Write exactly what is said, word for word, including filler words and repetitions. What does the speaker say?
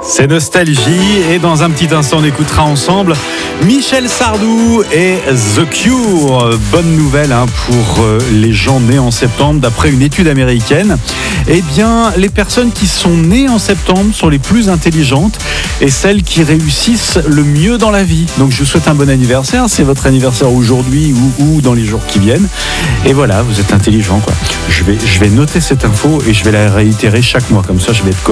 C'est Nostalgie et dans un petit instant on écoutera ensemble Michel Sardou et The Cure. Bonne nouvelle hein, pour les gens nés en septembre. D'après une étude américaine, eh bien, les personnes qui sont nées en septembre sont les plus intelligentes et celles qui réussissent le mieux dans la vie. Donc je vous souhaite un bon anniversaire, c'est votre anniversaire aujourd'hui ou, ou dans les jours qui viennent. Et voilà, vous êtes intelligent quoi. Je vais, je vais noter cette info et je vais la réitérer chaque mois, comme ça je vais être